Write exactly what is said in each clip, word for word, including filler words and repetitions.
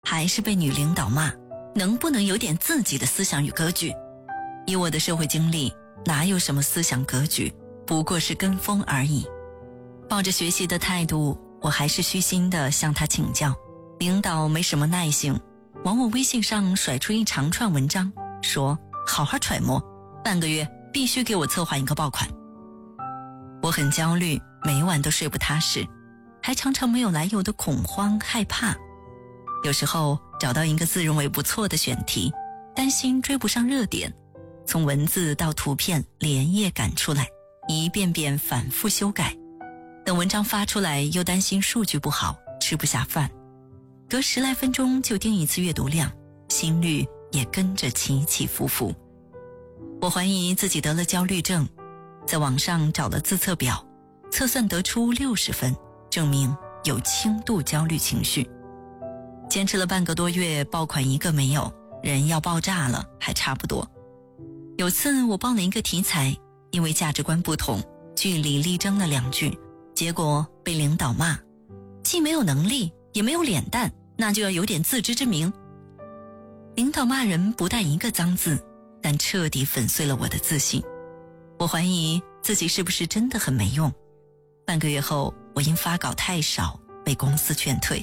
还是被女领导骂，能不能有点自己的思想与格局？以我的社会经历，哪有什么思想格局，不过是跟风而已。抱着学习的态度，我还是虚心地向他请教。领导没什么耐性，往我微信上甩出一长串文章，说好好揣摩，半个月必须给我策划一个爆款。我很焦虑，每晚都睡不踏实，还常常没有来由的恐慌害怕。有时候找到一个自认为不错的选题，担心追不上热点，从文字到图片连夜赶出来，一遍遍反复修改。等文章发出来，又担心数据不好，吃不下饭。隔十来分钟就盯一次阅读量，心率也跟着起起伏伏。我怀疑自己得了焦虑症，在网上找了自测表，测算得出六十分，证明有轻度焦虑情绪。坚持了半个多月，爆款一个没有，人要爆炸了还差不多。有次我报了一个题材，因为价值观不同，据理力争了两句，结果被领导骂，既没有能力也没有脸蛋，那就要有点自知之明。领导骂人不带一个脏字，但彻底粉碎了我的自信。我怀疑自己是不是真的很没用。半个月后，我因发稿太少被公司劝退。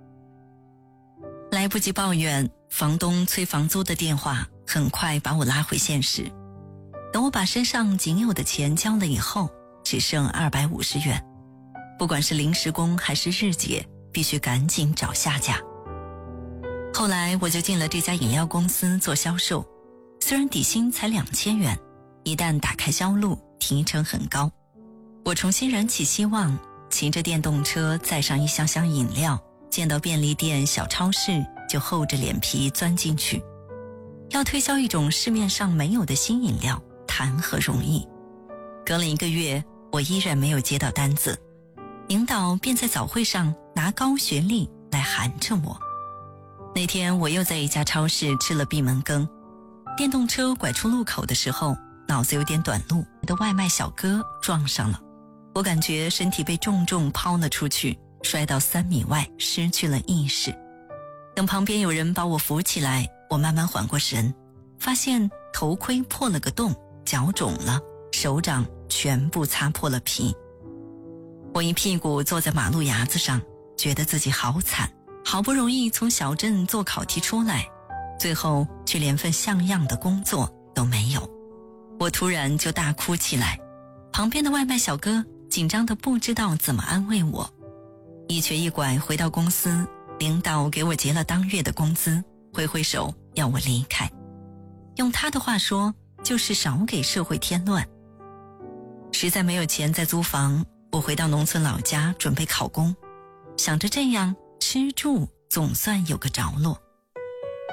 来不及抱怨，房东催房租的电话很快把我拉回现实。等我把身上仅有的钱交了以后，只剩二百五十元。不管是临时工还是日结，必须赶紧找下家。后来我就进了这家饮料公司做销售，虽然底薪才两千元，一旦打开销路，提成很高。我重新燃起希望，骑着电动车载上一箱箱饮料，见到便利店、小超市就厚着脸皮钻进去。要推销一种市面上没有的新饮料，谈何容易。隔了一个月，我依然没有接到单子，领导便在早会上拿高学历来含着我。那天我又在一家超市吃了闭门羹，电动车拐出路口的时候，脑子有点短路，的外卖小哥撞上了，我感觉身体被重重抛了出去，摔到三米外，失去了意识。等旁边有人把我扶起来，我慢慢缓过神，发现头盔破了个洞，脚肿了，手掌全部擦破了皮。我一屁股坐在马路牙子上，觉得自己好惨，好不容易从小镇做考题出来，最后却连份像样的工作都没有。我突然就大哭起来，旁边的外卖小哥紧张得不知道怎么安慰我。一瘸一拐回到公司，领导给我结了当月的工资，挥挥手要我离开。用他的话说，就是少给社会添乱。实在没有钱再租房，我回到农村老家准备考公，想着这样吃住总算有个着落。